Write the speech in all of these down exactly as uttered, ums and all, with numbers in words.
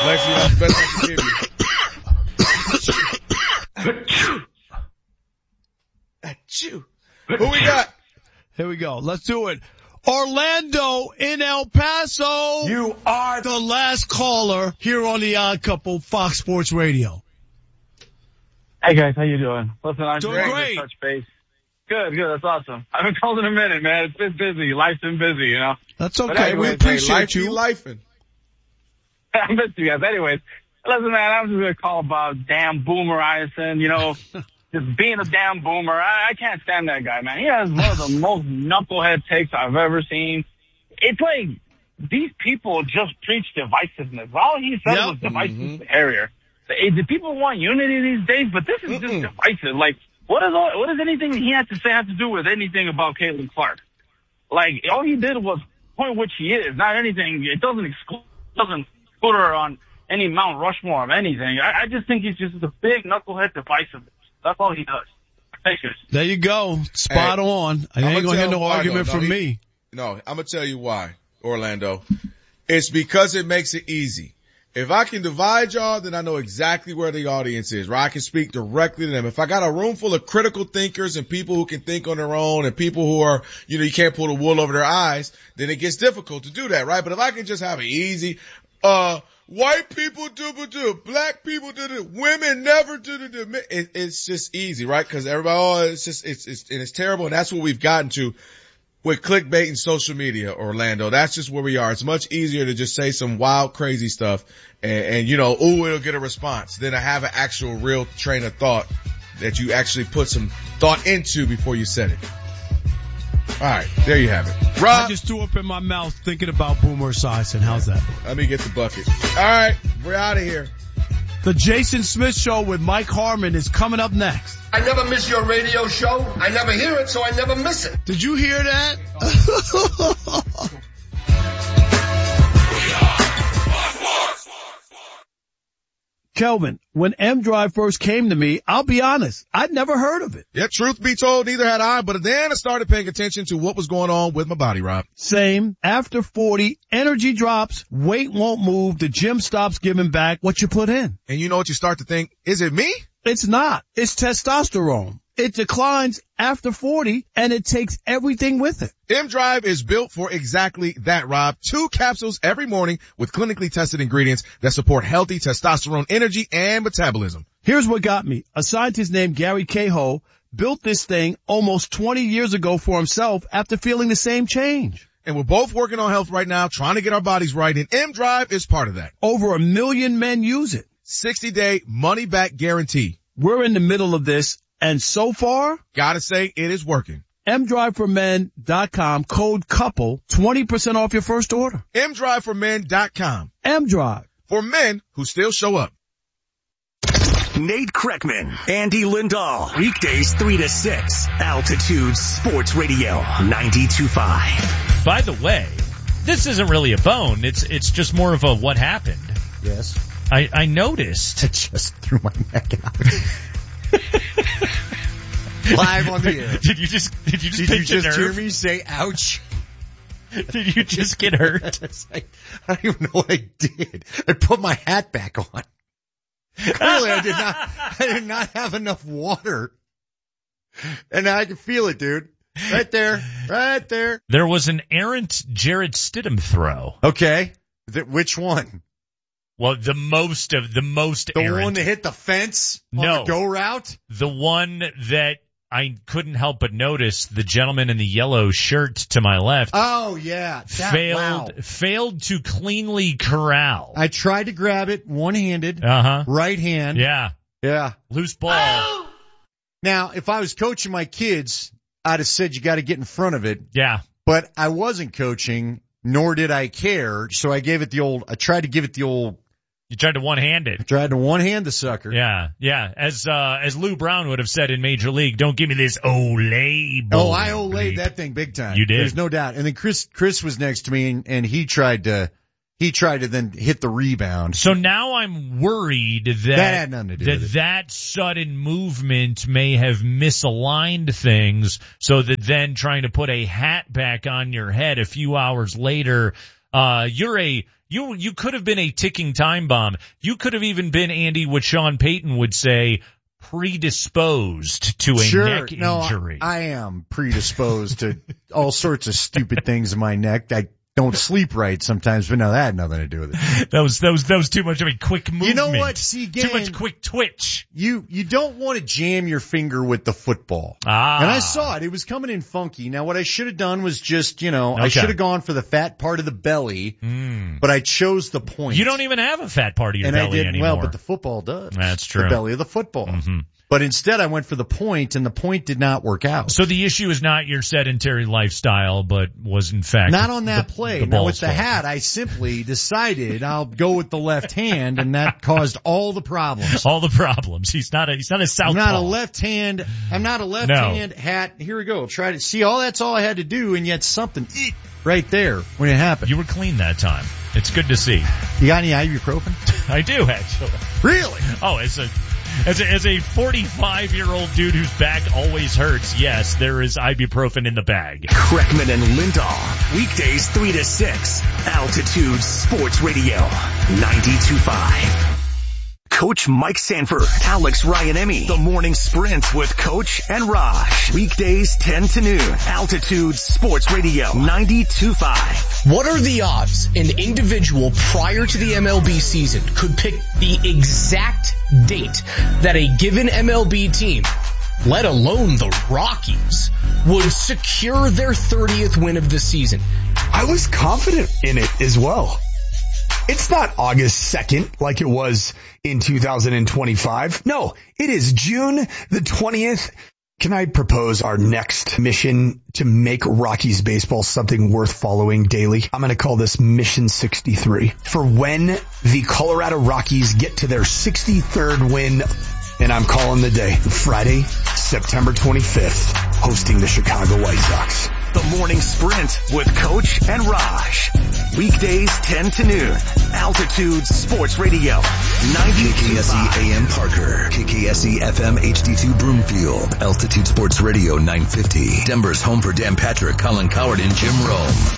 Lexi, that's the best I can give you. Achoo. Who we got? Here we go. Let's do it. Orlando in El Paso. You are the last caller here on the Odd Couple, Fox Sports Radio. Hey guys, how you doing? Listen, I'm doing great. great. Touch base. Good, good. That's awesome. I haven't called in a minute, man. It's been busy. Life's been busy, you know. That's okay. Anyways, we appreciate life you. be lifing. I miss you guys. Anyways, listen, man. I'm just gonna call about damn Boomer Esiason. You know, just being a damn boomer. I, I can't stand that guy, man. He has one of the most knucklehead takes I've ever seen. It's like these people just preach divisiveness. All he said Yep. was divisive Mm-hmm. behavior. The, the people want unity these days, but this is just Mm-mm. divisive. Like, what is all, what does anything he had to say have to do with anything about Caitlin Clark? Like, all he did was point what she is, not anything. It doesn't exclude, doesn't put her on any Mount Rushmore of anything. I, I just think he's just a big knucklehead divisiveness. That's all he does. Thank you. There you go. Spot Hey, on. I I'ma ain't gonna tell hear no him why, argument though. from No, he- me. No, I'm gonna tell you why, Orlando. It's because it makes it easy. If I can divide y'all, then I know exactly where the audience is, right? I can speak directly to them. If I got a room full of critical thinkers and people who can think on their own and people who are, you know, you can't pull the wool over their eyes, then it gets difficult to do that, right? But if I can just have it easy, uh, white people do do do, black people do do, women never do do do. It, it's just easy, right? Cause everybody, oh, it's just, it's, it's, and it's terrible. And that's what we've gotten to with clickbait and social media, Orlando. That's just where we are. It's much easier to just say some wild, crazy stuff and, and you know, ooh, it'll get a response than to have an actual real train of thought that you actually put some thought into before you said it. All right, there you have it. Rob, I just threw up in my mouth thinking about Boomer Esiason. How's that? let me get the bucket. All right, we're out of here. The Jason Smith Show with Mike Harmon is coming up next. I never miss your radio show. I never hear it, so I never miss it. Did you hear that? Kelvin, when M-Drive first came to me, I'll be honest, I'd never heard of it. Yeah, truth be told, neither had I, but then I started paying attention to what was going on with my body, Rob. Same. After forty, energy drops, weight won't move, the gym stops giving back what you put in. And you know what you start to think? Is it me? It's not. It's testosterone. It declines after forty, and it takes everything with it. M-Drive is built for exactly that, Rob. Two capsules every morning with clinically tested ingredients that support healthy testosterone energy and metabolism. Here's what got me. A scientist named Gary Cahill built this thing almost twenty years ago for himself after feeling the same change. And we're both working on health right now, trying to get our bodies right, and M-Drive is part of that. Over a million men use it. sixty-day money-back guarantee. We're in the middle of this, and so far, Gotta say, it is working. M drive for men dot com, code COUPLE, twenty percent off your first order. M drive for men dot com. M-Drive. For men who still show up. Nate Kreckman, Andy Lindahl, weekdays three to six, Altitude Sports Radio, ninety-two point five. By the way, this isn't really a bone. It's it's just more of a what happened. Yes. I, I noticed. I just threw my neck out. Live on the air. Did you just did you just Did pinch you a just nerve? hear me say ouch? Did you just get hurt? I, I don't even know what I did. I put my hat back on. Clearly I did not, I did not have enough water. And I can feel it, dude. Right there. Right there. There was an errant Jarrett Stidham throw. Okay. Th- which one? Well, the most of the most The errant. one that hit the fence on No. the go route? The one that I couldn't help but notice, the gentleman in the yellow shirt to my left Oh, yeah. That, failed wow. failed to cleanly corral. I tried to grab it one-handed, Uh-huh. right hand. Yeah. Yeah. Loose ball. Now, if I was coaching my kids, I'd have said you got to get in front of it. Yeah. But I wasn't coaching, nor did I care. So I gave it the old, I tried to give it the old, You tried to one-hand it. I tried to one-hand the sucker. Yeah, yeah. As uh as Lou Brown would have said in Major League, don't give me this Olay Oh, ball. I olayed that thing big time. You did. There's no doubt. And then Chris, Chris was next to me and, and he tried to, he tried to then hit the rebound. So now I'm worried that That had nothing to do that, with it. that sudden movement may have misaligned things, so that then trying to put a hat back on your head a few hours later, uh, you're a You you could have been a ticking time bomb. You could have even been, Andy, what Sean Payton would say, predisposed to a sure. neck no, injury. I, I am predisposed to all sorts of stupid things in my neck. I don't sleep right sometimes, but no, that had nothing to do with it. That was, that was, that was too much of a quick movement. You know what? See, again, too much quick twitch. You, you don't want to jam your finger with the football. Ah. And I saw it. It was coming in funky. Now what I should have done was just, you know, Okay. I should have gone for the fat part of the belly, Mm. but I chose the point. You don't even have a fat part of your and I belly didn't, anymore. well, but the football does. That's true. The belly of the football. Mm-hmm. But instead I went for the point, and the point did not work out. So the issue is not your sedentary lifestyle, but was in fact Not on that the, play. The now with the fault. hat, I simply decided I'll go with the left hand, and that caused all the problems. All the problems. He's not a he's not a southpaw. I'm not a left hand. I'm not a left No. hand hat. Here we go. Try to see. All that's all I had to do, and yet something eek, right there when it happened. You were clean that time. It's good to see. You got any ibuprofen? I do actually. Really? Oh, as a as a as a forty-five year old dude whose back always hurts, yes, there is ibuprofen in the bag. Kreckman and Lindahl. Weekdays three to six. Altitude Sports Radio. ninety-two point five. Coach Mike Sanford, Alex Ryan-Emmy, The Morning Sprint with Coach and Raj. Weekdays ten to noon. Altitude Sports Radio. ninety-two point five. What are the odds an individual prior to the M L B season could pick the exact date that a given M L B team, let alone the Rockies, would secure their thirtieth win of the season? I was confident in it as well. It's not August second like it was in two thousand twenty-five. No, it is June the twentieth. Can I propose our next mission to make Rockies baseball something worth following daily? I'm going to call this Mission sixty-three. For when the Colorado Rockies get to their sixty-third win, and I'm calling the day Friday, September twenty-fifth, hosting the Chicago White Sox. The Morning Sprint with Coach and Raj. Weekdays ten to noon. Altitude Sports Radio. ninety-two K K S E A M Parker. K K S E F M H D two Broomfield. Altitude Sports Radio nine fifty. Denver's home for Dan Patrick, Colin Coward, and Jim Rome.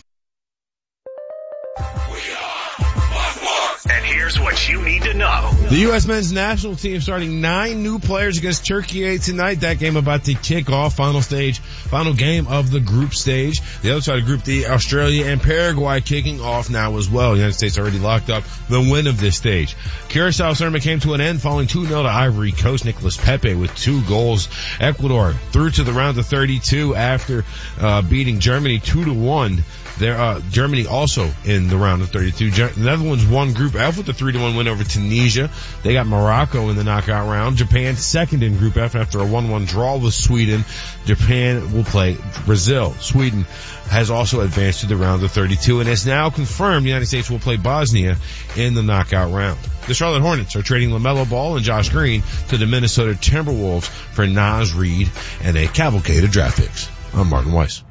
And here's what you need to know. The U S men's national team starting nine new players against Turkey tonight. That game about to kick off. Final stage, final game of the group stage. The other side of Group D, Australia and Paraguay kicking off now as well. The United States already locked up the win of this stage. Curaçao's tournament came to an end following two nil to Ivory Coast. Nicolas Pepe with two goals. Ecuador through to the round of thirty-two after uh beating Germany two to one. There, uh, Germany also in the round of thirty-two. The Netherlands won Group F with a three to one win over Tunisia. They got Morocco in the knockout round. Japan second in Group F after a one one draw with Sweden. Japan will play Brazil. Sweden has also advanced to the round of thirty-two and is now confirmed the United States will play Bosnia in the knockout round. The Charlotte Hornets are trading LaMelo Ball and Josh Green to the Minnesota Timberwolves for Naz Reid and a cavalcade of draft picks. I'm Martin Weiss.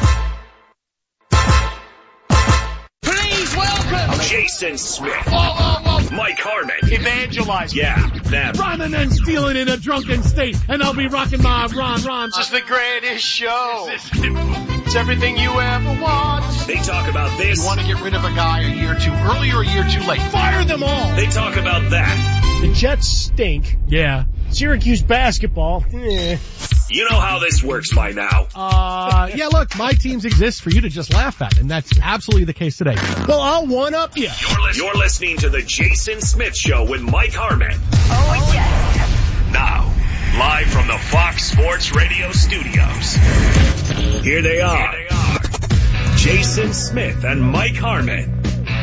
Jason Smith. Oh, oh, oh. Mike Harmon. Evangelize. Yeah, them. Running and stealing in a drunken state, and I'll be rocking my Ron Ron. This is the greatest show. It's everything you ever want. They talk about this. You want to get rid of a guy a year too early or a year too late? Fire them all. They talk about that. The Jets stink. Yeah. Syracuse basketball. Eh. You know how this works by now. Uh, yeah, look, my teams exist for you to just laugh at, and that's absolutely the case today. Well, I'll one up you. You're, li- you're listening to the Jason Smith Show with Mike Harmon. Oh, yes. Now, live from the Fox Sports Radio studios. Here they are. Here they are. Jason Smith and Mike Harmon.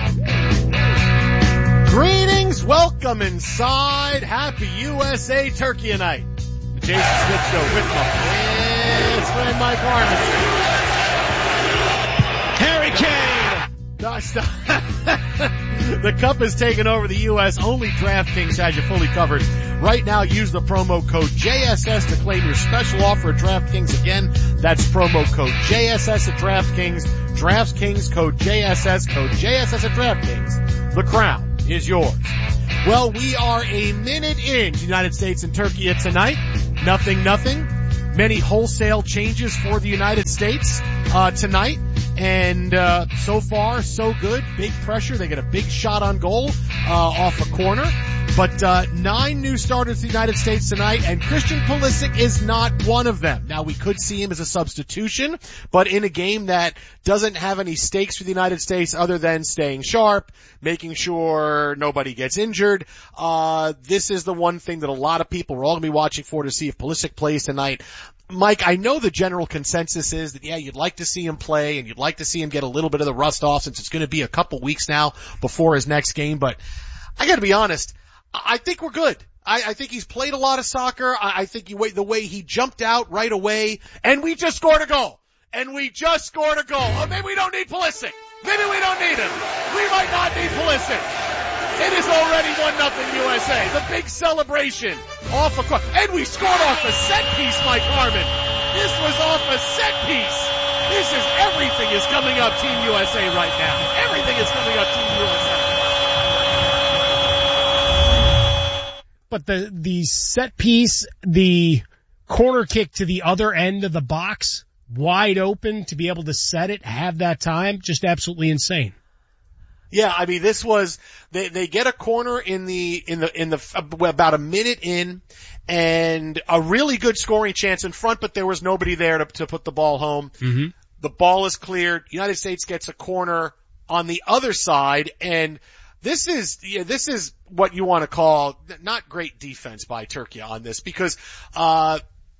Greetings, welcome inside. Happy U S A Turkey night. The Jason Smith Show with my best friend Mike Harmon. Harry Kane. The cup has taken over the U S. Only DraftKings has you fully covered. Right now, use the promo code J S S to claim your special offer at DraftKings. Again, that's promo code J S S at DraftKings. DraftKings code J S S, code J S S at DraftKings. The crown is yours. Well, we are a minute in United States and Turkey tonight. Nothing, nothing. Many wholesale changes for the United States uh tonight. And, uh, so far, so good. Big pressure. They get a big shot on goal, uh, off a corner. But, uh, nine new starters in the United States tonight, and Christian Pulisic is not one of them. Now, we could see him as a substitution, but in a game that doesn't have any stakes for the United States other than staying sharp, making sure nobody gets injured, uh, this is the one thing that a lot of people are all going to be watching for to see if Pulisic plays tonight. Mike, I know the general consensus is that, yeah, you'd like to see him play and you'd like to see him get a little bit of the rust off since it's going to be a couple weeks now before his next game, but I got to be honest, I think we're good. I, I think he's played a lot of soccer. I, I think you wait the way he jumped out right away, and we just scored a goal. And we just scored a goal. Oh, maybe we don't need Pulisic. Maybe we don't need him. We might not need Pulisic. It is already one nothing U S A. The big celebration off a court. And we scored off a set piece, Mike Harmon. This was off a set piece. This is everything is coming up Team U S A right now. Everything is coming up Team U S A. But the, the set piece, the corner kick to the other end of the box, wide open to be able to set it, have that time, just absolutely insane. Yeah, I mean, this was, they, they get a corner in the, in the, in the, about a minute in, and a really good scoring chance in front, but there was nobody there to, to put the ball home. Mm-hmm. The ball is cleared. United States gets a corner on the other side, and this is, yeah, this is what you want to call not great defense by Turkey on this, because, uh,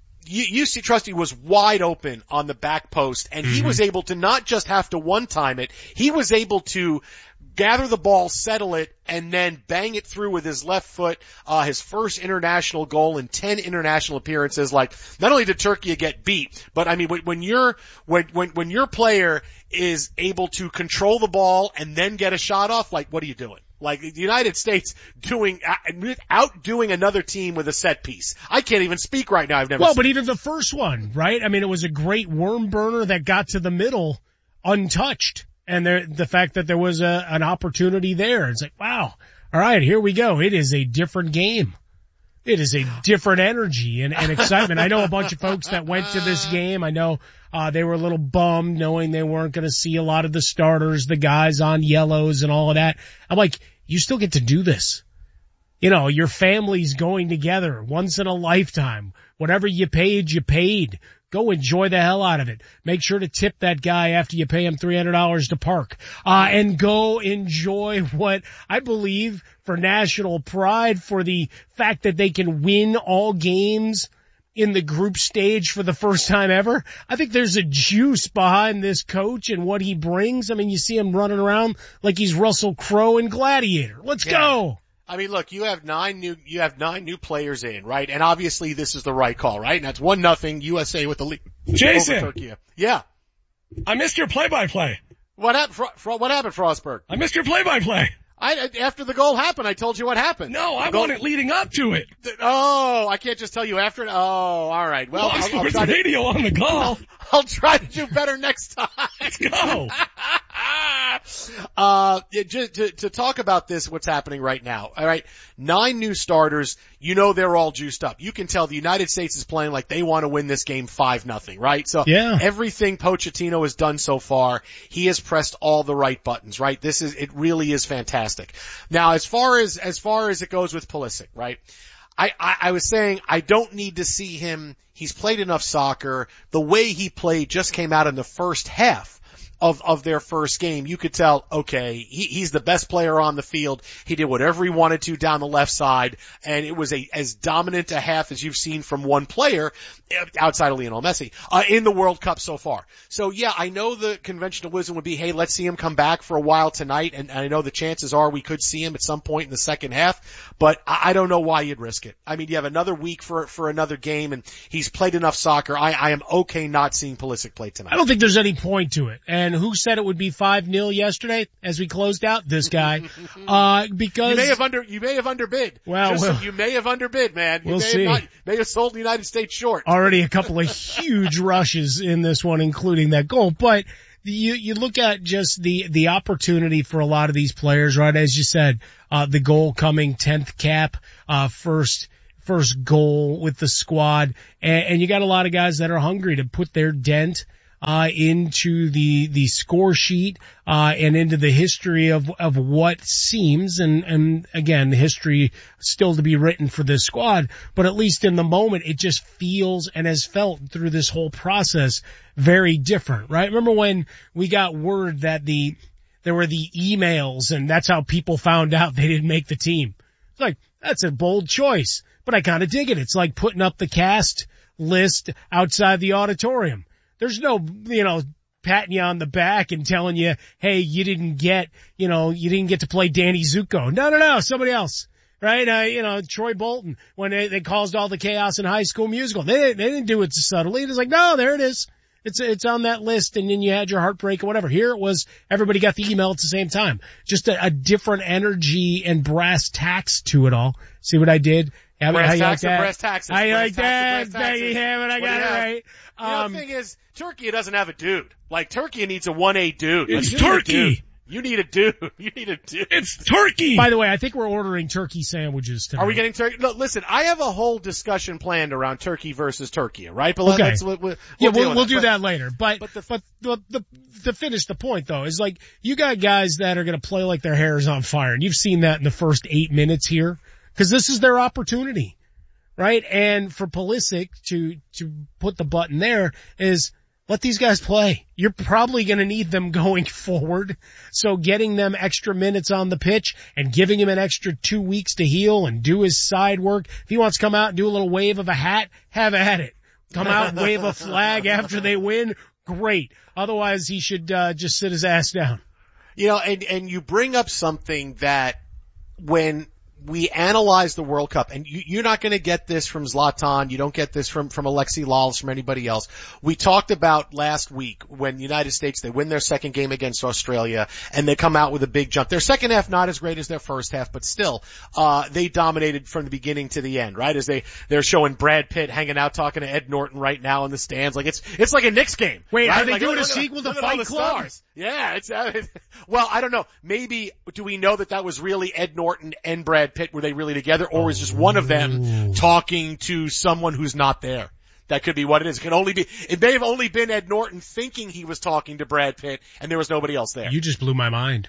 U C Trusty was wide open on the back post, and he mm-hmm. was able to not just have to one-time it, he was able to gather the ball, settle it, and then bang it through with his left foot, uh, his first international goal in ten international appearances. Like, not only did Turkey get beat, but I mean, when, when you're, when, when, when your player is able to control the ball and then get a shot off, like, what are you doing? Like, the United States doing, outdoing another team with a set piece. I can't even speak right now. I've never Well, seen but even the first one, right? I mean, it was a great worm burner that got to the middle untouched. And there, the fact that there was a, an opportunity there, it's like, wow, all right, here we go. It is a different game. It is a different energy and, and excitement. I know a bunch of folks that went to this game. I know, uh, they were a little bummed knowing they weren't going to see a lot of the starters, the guys on yellows and all of that. I'm like, you still get to do this. You know, your family's going together once in a lifetime. Whatever you paid, you paid. Go enjoy the hell out of it. Make sure to tip that guy after you pay him three hundred dollars to park. Uh, and go enjoy what I believe for national pride, for the fact that they can win all games in the group stage for the first time ever. I think there's a juice behind this coach and what he brings. I mean, you see him running around like he's Russell Crowe in Gladiator. Let's yeah. go. I mean, look, you have nine new, you have nine new players in, right? And obviously this is the right call, right? And that's one nothing U S A with the lead. Jason. Over Turkey. Yeah. I missed your play-by-play. What happened, Fro- Fro- what happened, Frostberg? I missed your play-by-play. I, after the goal happened, I told you what happened. No, I goal, want it leading up to it. Oh, I can't just tell you after it. Oh, all right. Well, well I'll, I'll there's try radio to, on the call. I'll, I'll try to do better next time. Let's go. uh, just to, to talk about this, what's happening right now. All right. Nine new starters. You know, they're all juiced up. You can tell the United States is playing like they want to win this game five nothing, right? So yeah. everything Pochettino has done so far, he has pressed all the right buttons, right? This is, it really is fantastic. Now, as far as, as far as it goes with Pulisic, right? I, I, I was saying I don't need to see him. He's played enough soccer. The way he played just came out in the first half of, of their first game. You could tell, okay, he, he's the best player on the field. He did whatever he wanted to down the left side, and it was a, as dominant a half as you've seen from one player outside of Lionel Messi, uh, in the World Cup so far. So yeah, I know the conventional wisdom would be, hey, let's see him come back for a while tonight, and, and I know the chances are we could see him at some point in the second half, but I, I don't know why you'd risk it. I mean, you have another week for, for another game, and he's played enough soccer. I, I am okay not seeing Pulisic play tonight. I don't think there's any point to it. And who said it would be five nil yesterday as we closed out? This guy. Uh, because you may have under, you may have underbid. Well, Just well so you may have underbid, man. You we'll may see. Have not, may have sold the United States short. Already a couple of huge rushes in this one, including that goal. But you, you look at just the, the opportunity for a lot of these players, right? As you said, uh, the goal coming tenth cap, uh, first, first goal with the squad. And, and you got a lot of guys that are hungry to put their dent uh, into the, the score sheet, uh, and into the history of, of what seems, and, and again, the history still to be written for this squad, but at least in the moment, it just feels and has felt through this whole process very different, right? Remember when we got word that the, there were the emails and that's how people found out they didn't make the team. It's like, that's a bold choice, but I kind of dig it. It's like putting up the cast list outside the auditorium. There's no, you know, patting you on the back and telling you, hey, you didn't get, you know, you didn't get to play Danny Zuko. No, no, no, somebody else. Right? Uh, you know, Troy Bolton, when they, they caused all the chaos in High School Musical. They, they didn't do it subtly. It was like, no, there it is. It's, it's on that list, and then you had your heartbreak or whatever. Here it was, everybody got the email at the same time. Just a, a different energy and brass tacks to it all. See what I did? How, brass how you tacks like that? brass taxes. I brass like that. Thank you, Hammond. I got it right. You know, Um, the thing is, Turkey doesn't have a dude. Like, Turkey needs a one A dude. It's like, you Turkey. Need a dude. You need a dude. You need a dude. It's turkey. By the way, I think we're ordering turkey sandwiches tonight. Are we getting turkey? Look, listen, I have a whole discussion planned around Turkey versus Turkey, right? But Okay. let's, we'll, we'll, Yeah, deal we'll, with we'll it. do But- that later. But, but, the, but the, the, to finish the point though, is like, you got guys that are going to play like their hair is on fire. And you've seen that in the first eight minutes here. Cause this is their opportunity. Right? And for Pulisic to, to put the button there is, let these guys play. You're probably going to need them going forward. So getting them extra minutes on the pitch and giving him an extra two weeks to heal and do his side work. If he wants to come out and do a little wave of a hat, have at it. Come out and wave a flag after they win. Great. Otherwise he should, uh, just sit his ass down. You know, and, and you bring up something that when we analyze the World Cup, and you, you're not going to get this from Zlatan, you don't get this from, from Alexi Lalas, from anybody else. We talked about last week when the United States, they win their second game against Australia, and they come out with a big jump. Their second half not as great as their first half, but still, uh, they dominated from the beginning to the end, right? As they, they're showing Brad Pitt hanging out talking to Ed Norton right now in the stands. Like it's, it's like a Knicks game. Wait, right? are they like, doing look, a look, sequel to look at all Fight the Club? stars. Yeah, it's, uh, well, I don't know. Maybe, do we know that that was really Ed Norton and Brad Pitt? Were they really together, or was just one of them talking to someone who's not there? That could be what it is. It can only be, it may have only been Ed Norton thinking he was talking to Brad Pitt and there was nobody else there. You just blew my mind.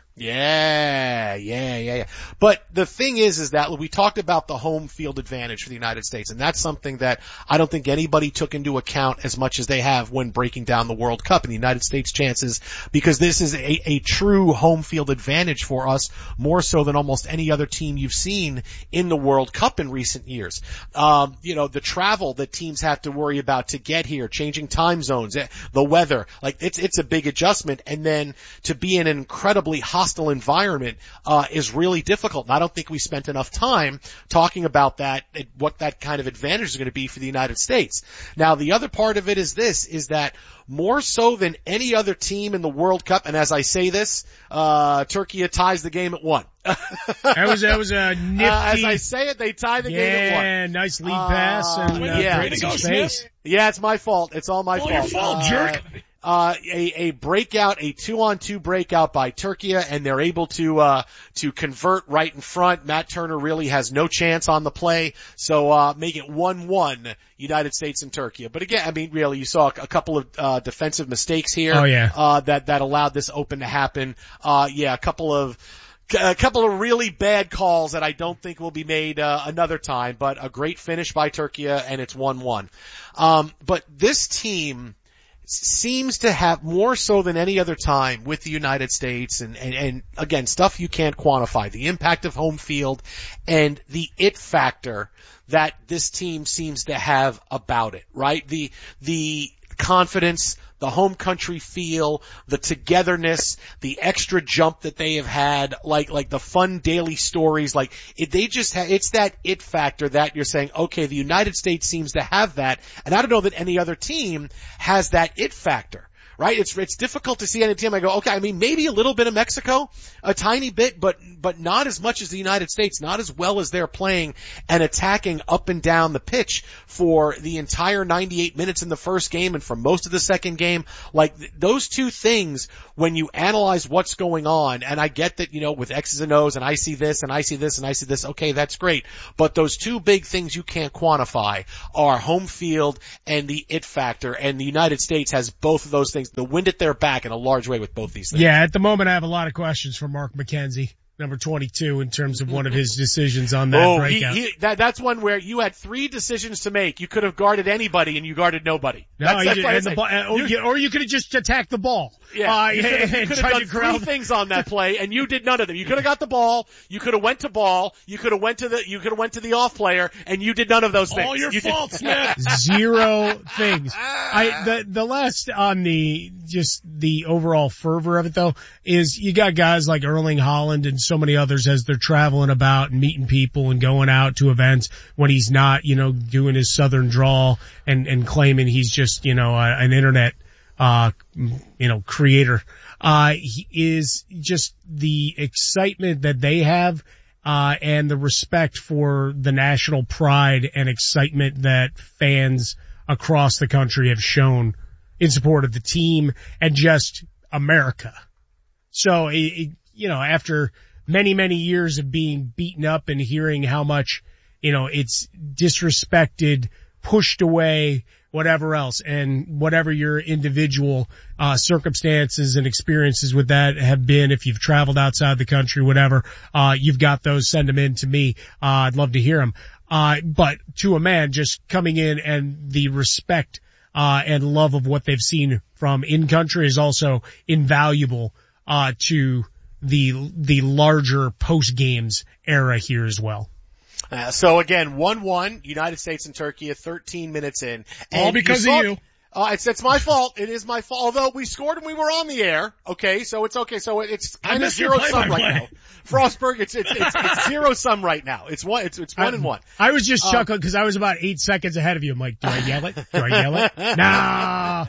Yeah, yeah, yeah, yeah. But the thing is, is that we talked about the home field advantage for the United States, and that's something that I don't think anybody took into account as much as they have when breaking down the World Cup and the United States chances, because this is a, a true home field advantage for us, more so than almost any other team you've seen in the World Cup in recent years. Um, you know, the travel that teams have to worry about to get here, changing time zones, the weather, like it's, it's a big adjustment. And then to be in an incredibly hostile environment, uh, is really difficult. And I don't think we spent enough time talking about that, what that kind of advantage is going to be for the United States. Now, the other part of it is this, is that more so than any other team in the World Cup, and as I say this, uh, Turkey ties the game at one. That was, that was a nifty. Uh, as I say it, they tie the yeah, game at one. Yeah, nice lead pass and, uh, yeah. great space. Yeah, it's my fault. It's all my all fault. Your fault, uh, jerk. Uh, a, a breakout, a two-on-two breakout by Turkey, and they're able to, uh, to convert right in front. Matt Turner really has no chance on the play, so, uh, make it one one, United States and Turkey. But again, I mean, really, you saw a couple of, uh, defensive mistakes here. Oh, yeah. Uh, that, that allowed this open to happen. Uh, yeah, a couple of, a couple of really bad calls that I don't think will be made, uh, another time, but a great finish by Turkey, and it's one one. Um, but this team seems to have more so than any other time with the United States and, and, and again, stuff you can't quantify, the impact of home field and the it factor that this team seems to have about it, right? The, the confidence, the home country feel, the togetherness, the extra jump that they have had, like, like the fun daily stories, like, it, they just have, it's that it factor that you're saying, okay, the United States seems to have that, and I don't know that any other team has that it factor. right? It's, it's difficult to see any team. I go, okay, I mean, maybe a little bit of Mexico, a tiny bit, but, but not as much as the United States, not as well as they're playing and attacking up and down the pitch for the entire ninety-eight minutes in the first game and for most of the second game. Like th- those two things, when you analyze what's going on, and I get that, you know, with X's and O's and I see this and I see this and I see this, okay, that's great. But those two big things you can't quantify are home field and the it factor, and the United States has both of those things, the wind at their back in a large way with both these things. Yeah, at the moment I have a lot of questions for Mark McKenzie, number twenty-two, in terms of one of his decisions on that oh, breakout. He, he, that, that's one where you had three decisions to make. You could have guarded anybody and you guarded nobody. No, that's, you that's did, the ball, or, you, or you could have just attacked the ball. Yeah, uh, you could have, you could have done three things on that play, and you did none of them. You could have got the ball, you could have went to ball, you could have went to the, you could have went to the off player, and you did none of those things. All your you fault, Smith. Zero things. I the the last on the just the overall fervor of it though is you got guys like Erling Haaland and so many others as they're traveling about and meeting people and going out to events when he's not, you know, doing his southern drawl and and claiming he's just, you know, a, an internet uh, you know, creator, uh, he is just the excitement that they have, uh, and the respect for the national pride and excitement that fans across the country have shown in support of the team and just America. So, it, it, you know, after many, many years of being beaten up and hearing how much, you know, it's disrespected, pushed away, whatever else, and whatever your individual uh circumstances and experiences with that have been, if you've traveled outside the country, whatever, uh you've got those, send them in to me. Uh I'd love to hear them. Uh but to a man just coming in and the respect uh and love of what they've seen from in country is also invaluable uh to the the larger post games era here as well. Uh, so again, one one, United States and Turkey at thirteen minutes in. And all because you saw, of you. Uh, it's, it's my fault. It is my fault. Although we scored and we were on the air. Okay, so it's okay. So it's kind of zero sum right now. Frostberg, it's, it's, it's, it's zero sum right now. It's one, it's, it's one I, and one. I was just um, chuckling because I was about eight seconds ahead of you. I'm like, do I yell it? Do I yell it? Nah.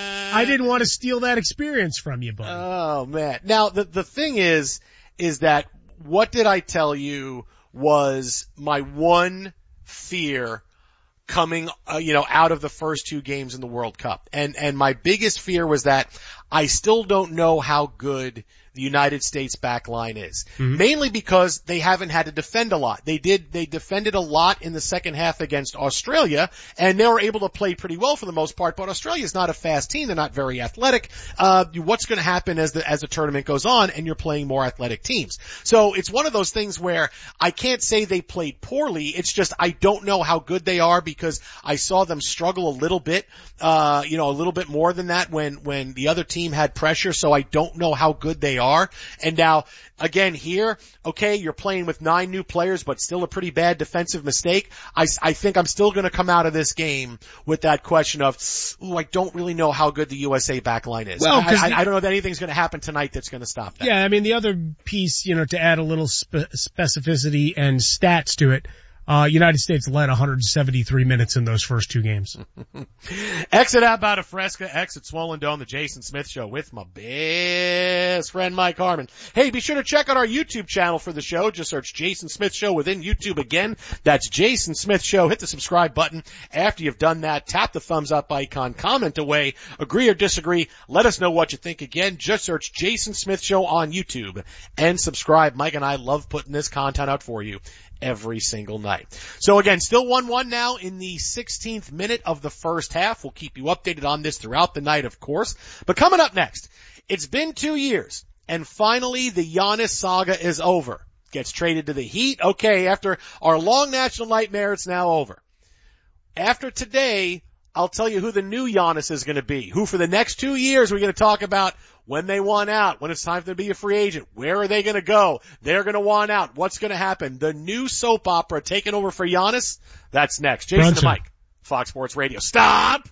I didn't want to steal that experience from you, buddy. Oh man. Now the, the thing is, is that what did I tell you was my one fear coming, uh, you know, out of the first two games in the World Cup. And, and my biggest fear was that I still don't know how good the United States back line is. Mm-hmm. Mainly because they haven't had to defend a lot. They did, they defended a lot in the second half against Australia, and they were able to play pretty well for the most part, but Australia's not a fast team. They're not very athletic. Uh, what's gonna happen as the, as the tournament goes on and you're playing more athletic teams? So it's one of those things where I can't say they played poorly. It's just I don't know how good they are because I saw them struggle a little bit, uh, you know, a little bit more than that when, when the other team had pressure, so I don't know how good they are. And now, again, here, okay, you're playing with nine new players, but still a pretty bad defensive mistake. I, I think I'm still going to come out of this game with that question of, ooh, I don't really know how good the U S A backline is. Well, I, I, the, I don't know that anything's going to happen tonight that's going to stop that. Yeah, I mean, the other piece, you know, to add a little spe- specificity and stats to it, Uh, United States led one hundred seventy-three minutes in those first two games. Exit out about a Fresca, exit Swollen Dome, the Jason Smith Show with my best friend Mike Harmon. Hey, be sure to check out our YouTube channel for the show. Just search Jason Smith Show within YouTube again. That's Jason Smith Show. Hit the subscribe button. After you've done that, tap the thumbs up icon, comment away, agree or disagree. Let us know what you think. Again, just search Jason Smith Show on YouTube and subscribe. Mike and I love putting this content out for you every single night. So again, still one one now in the sixteenth minute of the first half. We'll keep you updated on this throughout the night, of course. But coming up next, it's been two years, and finally the Giannis saga is over. Gets traded to the Heat. Okay, after our long national nightmare, it's now over. After today, I'll tell you who the new Giannis is going to be, who for the next two years we're going to talk about when they want out, when it's time for them to be a free agent. Where are they going to go? They're going to want out. What's going to happen? The new soap opera taking over for Giannis? That's next. Jason Brunson. and Mike, Fox Sports Radio. Stop!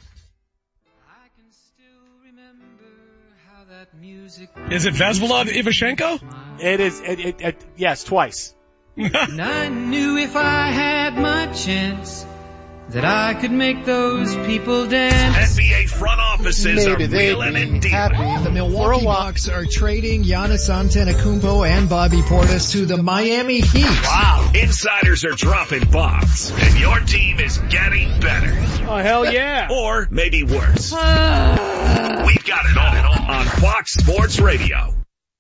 I can still remember how that music Is it Vesvolod Ivashenko? It is, it, it, it, yes, twice. And I knew if I had my chance, that I could make those people dance. N B A front offices Maybe are they'd reeling be in deep. happy. The Milwaukee Bucks are trading Giannis Antetokounmpo and Bobby Portis to the Miami Heat. Wow. Insiders are dropping bombs, and your team is getting better. Oh, hell yeah. Or maybe worse. We've got it all on Fox Sports Radio.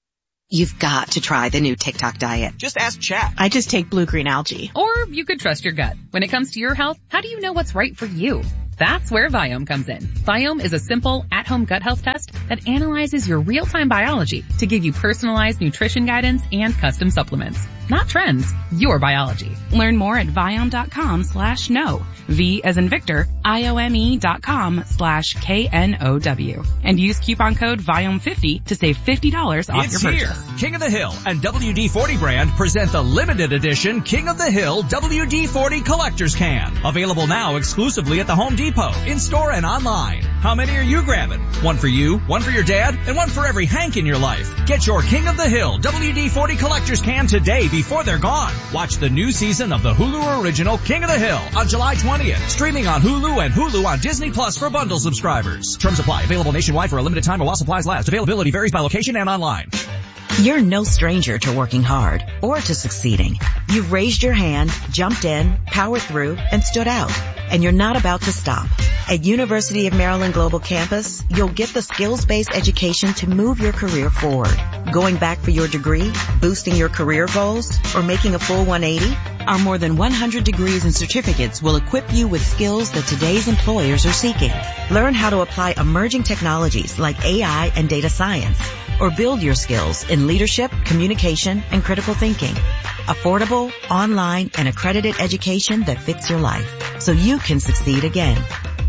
You've got to try the new TikTok diet. Just ask Chat. I just take blue-green algae. Or you could trust your gut. When it comes to your health, how do you know what's right for you? That's where Viome comes in. Viome is a simple, at-home gut health test that analyzes your real-time biology to give you personalized nutrition guidance and custom supplements. Not trends, your biology. Learn more at Viome.com slash no. V as in Victor, I-O-M-E dot com slash K N O W. And use coupon code Viome fifty to save fifty dollars off it's your purchase. Here. King of the Hill and W D forty brand present the limited edition King of the Hill W D forty Collector's Can. Available now exclusively at the Home Depot, in-store and online. How many are you grabbing? One for you, one for your dad, and one for every Hank in your life. Get your King of the Hill W D forty Collector's Can today before they're gone. Watch the new season of the Hulu original King of the Hill on July twentieth. Streaming on Hulu and Hulu on Disney Plus for bundle subscribers. Terms apply. Available nationwide for a limited time or while supplies last. Availability varies by location and online. You're no stranger to working hard or to succeeding. You've raised your hand, jumped in, powered through, and stood out. And you're not about to stop. At University of Maryland Global Campus, you'll get the skills-based education to move your career forward. Going back for your degree, boosting your career goals, or making a full one eighty? Our more than one hundred degrees and certificates will equip you with skills that today's employers are seeking. Learn how to apply emerging technologies like A I and data science, or build your skills in leadership, communication, and critical thinking. Affordable, online, and accredited education that fits your life, so you can succeed again.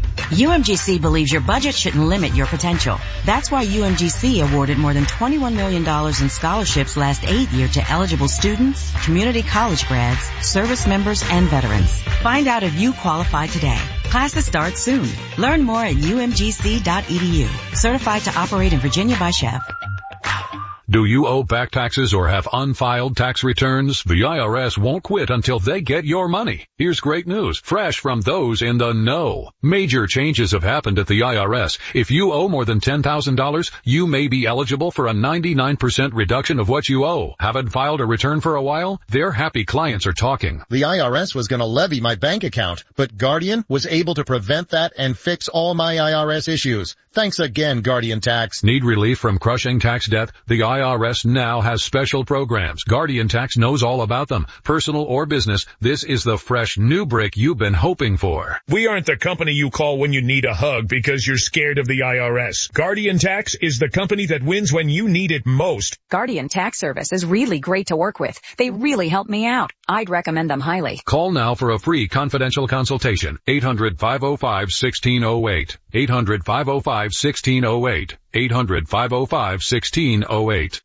U M G C believes your budget shouldn't limit your potential. That's why U M G C awarded more than twenty-one million dollars in scholarships last aid year to eligible students, community college grads, service members, and veterans. Find out if you qualify today. Classes start soon. Learn more at U M G C dot E D U. Certified to operate in Virginia by Chef. Do you owe back taxes or have unfiled tax returns? The I R S won't quit until they get your money. Here's great news, fresh from those in the know. Major changes have happened at the I R S. If you owe more than ten thousand dollars, you may be eligible for a ninety-nine percent reduction of what you owe. Haven't filed a return for a while? Their happy clients are talking. The I R S was going to levy my bank account, but Guardian was able to prevent that and fix all my I R S issues. Thanks again, Guardian Tax. Need relief from crushing tax debt? The I R S now has special programs. Guardian Tax knows all about them. Personal or business, this is the fresh new brick you've been hoping for. We aren't the company you call when you need a hug because you're scared of the I R S. Guardian Tax is the company that wins when you need it most. Guardian Tax Service is really great to work with. They really help me out. I'd recommend them highly. Call now for a free confidential consultation. eight hundred, five oh five, one six oh eight. eight hundred, five oh five, one six oh eight. eight hundred, five oh five, one six oh eight.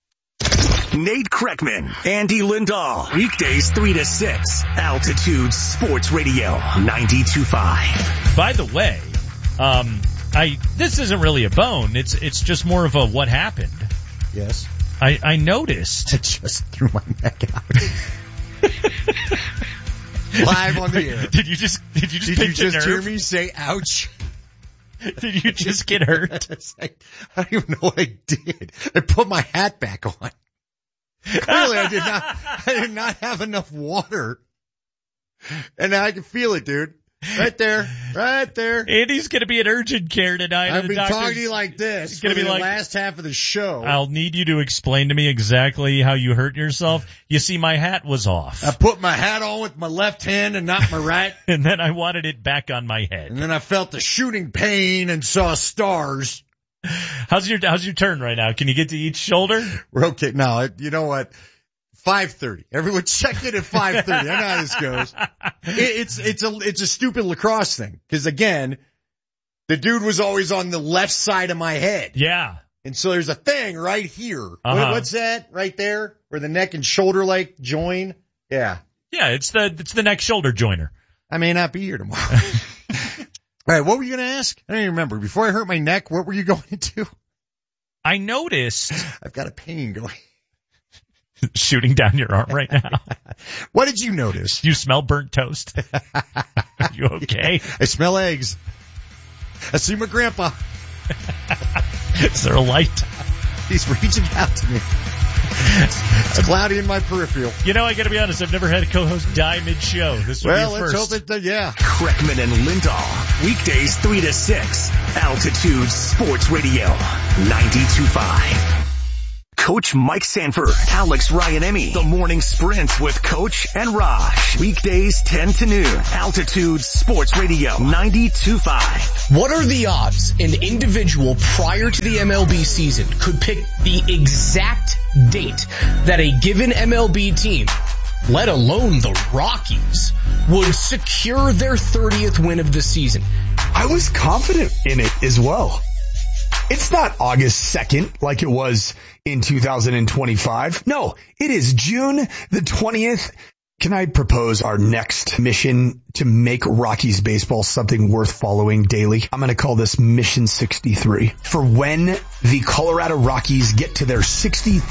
Nate Kreckman, Andy Lindahl, weekdays three to six, Altitude Sports Radio, ninety-two point five. By the way, um, I, this isn't really a bone. It's, it's just more of a what happened. Yes. I, I noticed. I just threw my neck out. Live on the air. Did you just, did you just Did you pinch a just nerve? hear me say ouch? Did you just get hurt? I, I don't even know what I did. I put my hat back on. Clearly I did not, I did not have enough water. And I can feel it, dude. Right there. Right there. Andy's gonna be in urgent care tonight. I've The been doctor's- talking to you like this It's gonna for be the like- last half of the show. I'll need you to explain to me exactly how you hurt yourself. You see, my hat was off. I put my hat on with my left hand and not my right. And then I wanted it back on my head. And then I felt the shooting pain and saw stars. How's your, how's your turn right now? Can you get to each shoulder? We're okay. No, you know what? five thirty. Everyone check it at five thirty. I know how this goes. It, it's, it's a, it's a stupid lacrosse thing. Cause again, the dude was always on the left side of my head. Yeah. And so there's a thing right here. Uh-huh. What, what's that right there? Where the neck and shoulder like join? Yeah. Yeah, it's the, it's the neck shoulder joiner. I may not be here tomorrow. All right. What were you going to ask? I don't even remember. Before I hurt my neck, what were you going into? I noticed. I've got a pain going. Shooting down your arm right now. What did you notice? You smell burnt toast. You okay? I smell eggs. I see my grandpa. Is there a light? He's reaching out to me. It's cloudy in my peripheral. You know, I gotta be honest, I've never had a co-host die mid-show. This will well, be a let's first. hope it, uh, yeah. Kreckman and Lindahl, weekdays three to six. Altitude Sports Radio, ninety-two point five. Coach Mike Sanford, Alex Ryan-Emmy, The Morning Sprint with Coach and Raj. Weekdays ten to noon. Altitude Sports Radio, ninety-two point five. What are the odds an individual prior to the M L B season could pick the exact date that a given M L B team, let alone the Rockies, would secure their thirtieth win of the season? I was confident in it as well. It's not August second like it was in two thousand twenty-five. No, it is June the twentieth. Can I propose our next mission to make Rockies baseball something worth following daily? I'm going to call this Mission sixty-three. For when the Colorado Rockies get to their sixtieth